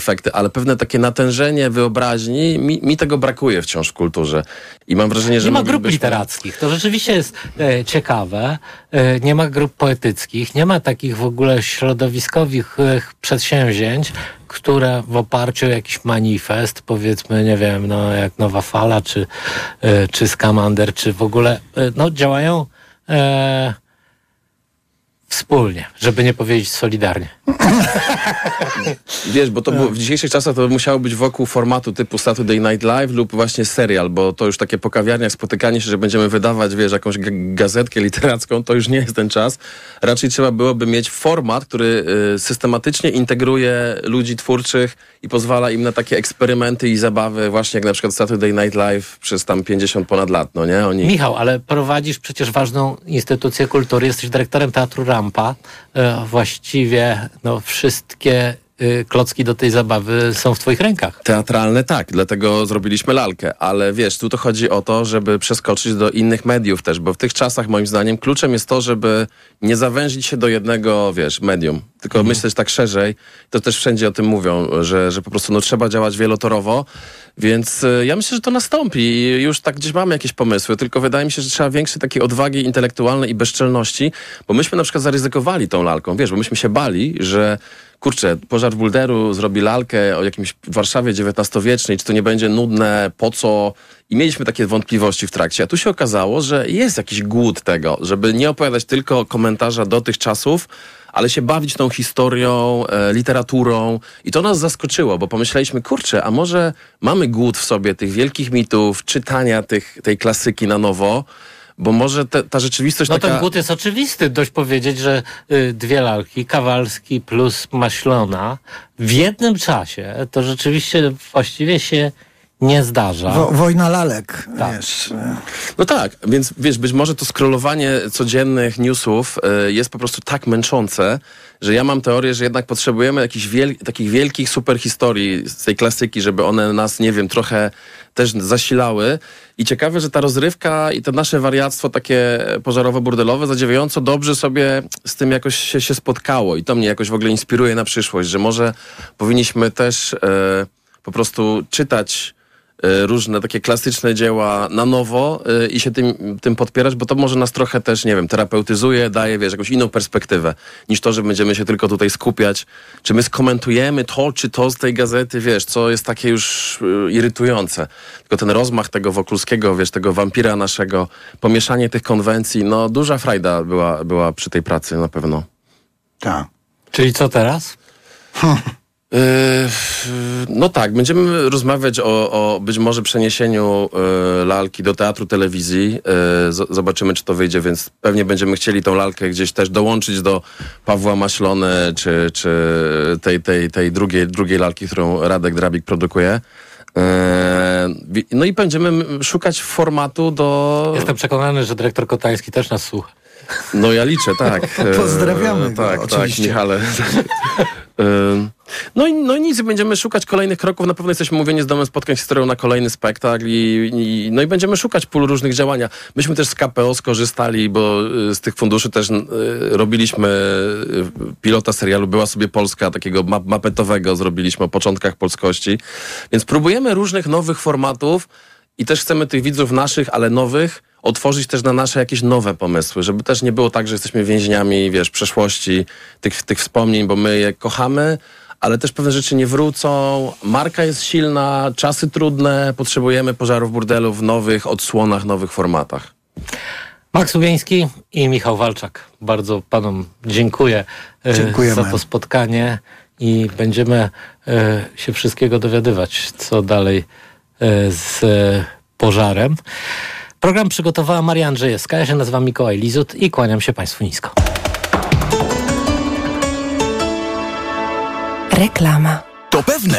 efekty, ale pewne takie natężenie wyobraźni, mi tego brakuje wciąż w kulturze. I mam wrażenie, że nie ma grup literackich. To rzeczywiście jest ciekawe. Nie ma grup poetyckich. Nie ma takich w ogóle środowiskowych przedsięwzięć, które w oparciu o jakiś manifest, powiedzmy, nie wiem, no jak Nowa Fala, czy Skamander, czy w ogóle działają wspólnie, żeby nie powiedzieć solidarnie. Wiesz, bo to było, w dzisiejszych czasach to musiało być wokół formatu typu Saturday Night Live lub właśnie serial, bo to już takie po kawiarniach spotykanie się, że będziemy wydawać, wiesz, jakąś gazetkę literacką, to już nie jest ten czas. Raczej trzeba byłoby mieć format, który systematycznie integruje ludzi twórczych i pozwala im na takie eksperymenty i zabawy, właśnie jak na przykład Saturday Night Live przez tam 50 ponad lat, no nie? Michał, ale prowadzisz przecież ważną instytucję kultury, jesteś dyrektorem Teatru Rampa. Właściwie wszystkie klocki do tej zabawy są w twoich rękach. Teatralne tak, dlatego zrobiliśmy lalkę, ale wiesz, tu to chodzi o to, żeby przeskoczyć do innych mediów też, bo w tych czasach moim zdaniem kluczem jest to, żeby nie zawęzić się do jednego, wiesz, medium, tylko myśleć tak szerzej. To też wszędzie o tym mówią, że po prostu trzeba działać wielotorowo, więc ja myślę, że to nastąpi i już tak gdzieś mamy jakieś pomysły, tylko wydaje mi się, że trzeba większej takiej odwagi intelektualnej i bezczelności, bo myśmy na przykład zaryzykowali tą lalką, wiesz, bo myśmy się bali, że kurczę, Pożar w Bulderu zrobi lalkę o jakimś Warszawie XIX-wiecznej, czy to nie będzie nudne, po co? I mieliśmy takie wątpliwości w trakcie. A tu się okazało, że jest jakiś głód tego, żeby nie opowiadać tylko komentarza do tych czasów, ale się bawić tą historią, literaturą. I to nas zaskoczyło, bo pomyśleliśmy, kurczę, a może mamy głód w sobie tych wielkich mitów, czytania tej klasyki na nowo, bo może ta rzeczywistość taka... ten głód jest oczywisty. Dość powiedzieć, że dwie lalki, Kawalski plus Maślona w jednym czasie, to rzeczywiście właściwie się nie zdarza. Wojna lalek. Tak. Wiesz. No tak, więc wiesz, być może to scrollowanie codziennych newsów jest po prostu tak męczące, że ja mam teorię, że jednak potrzebujemy jakichś takich wielkich super historii z tej klasyki, żeby one nas, nie wiem, trochę też zasilały. I ciekawe, że ta rozrywka i to nasze wariactwo takie pożarowo-burdelowe zadziwiająco dobrze sobie z tym jakoś się spotkało. I to mnie jakoś w ogóle inspiruje na przyszłość, że może powinniśmy też po prostu czytać różne takie klasyczne dzieła na nowo i się tym podpierać, bo to może nas trochę też, nie wiem, terapeutyzuje, daje, wiesz, jakąś inną perspektywę, niż to, że będziemy się tylko tutaj skupiać, czy my skomentujemy to, czy to z tej gazety, wiesz, co jest takie już irytujące. Tylko ten rozmach tego Wokulskiego, wiesz, tego wampira naszego, pomieszanie tych konwencji, duża frajda była przy tej pracy na pewno. Tak. Czyli co teraz? No tak, będziemy rozmawiać o być może przeniesieniu lalki do teatru, telewizji. Zobaczymy, czy to wyjdzie, więc pewnie będziemy chcieli tą lalkę gdzieś też dołączyć do Pawła Maślony, czy tej drugiej lalki, którą Radek Drabik produkuje. No i będziemy szukać formatu do... Jestem przekonany, że dyrektor Kotański też nas słucha. No ja liczę, tak. Pozdrawiamy go, oczywiście. Tak, Michale. No i nic, będziemy szukać kolejnych kroków. Na pewno jesteśmy umówieni z Domem Spotkań Historią na kolejny spektakl i będziemy szukać pól różnych działania. Myśmy też z KPO skorzystali, bo z tych funduszy też robiliśmy pilota serialu Była sobie Polska, takiego mapetowego zrobiliśmy o początkach polskości. Więc próbujemy różnych nowych formatów i też chcemy tych widzów naszych, ale nowych, otworzyć też na nasze jakieś nowe pomysły, żeby też nie było tak, że jesteśmy więźniami, wiesz, przeszłości, tych wspomnień, bo my je kochamy, ale też pewne rzeczy nie wrócą. Marka jest silna, czasy trudne, potrzebujemy Pożarów Burdelu w nowych odsłonach, nowych formatach. Max Łubieński i Michał Walczak. Bardzo panom dziękuję za to spotkanie i będziemy się wszystkiego dowiadywać, co dalej z pożarem. Program przygotowała Maria Andrzejewska. Ja się nazywam Mikołaj Lizut i kłaniam się Państwu nisko. Reklama. To pewne.